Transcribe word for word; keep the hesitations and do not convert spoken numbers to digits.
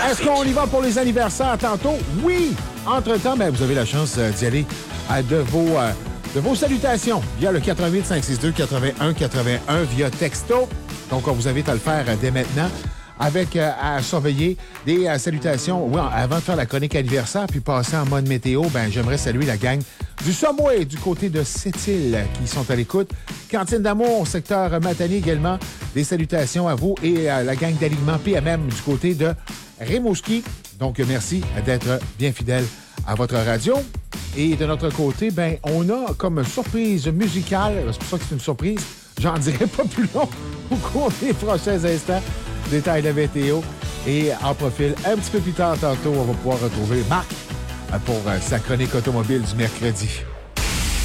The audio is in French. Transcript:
Est-ce qu'on y va pour les anniversaires tantôt? Oui! Entre-temps, ben, vous avez la chance d'y aller à de vos, euh, de vos salutations via le quatre huit cinq six deux quatre-vingt-un quatre-vingt-un via texto. Donc, on vous invite à le faire dès maintenant avec euh, à surveiller des euh, salutations. Oui, avant de faire la chronique anniversaire puis passer en mode météo, ben j'aimerais saluer la gang du Subway du côté de Sept-Îles qui sont à l'écoute. Cantine d'amour, secteur Matane également. Des salutations à vous et à la gang d'alignement P M M du côté de Rimouski. Donc, merci d'être bien fidèle à votre radio. Et de notre côté, ben on a comme surprise musicale, c'est pour ça que c'est une surprise, j'en dirai pas plus long au cours des prochains instants. Détails de la météo. Et en profil, un petit peu plus tard, tantôt, on va pouvoir retrouver Marc pour sa chronique automobile du mercredi.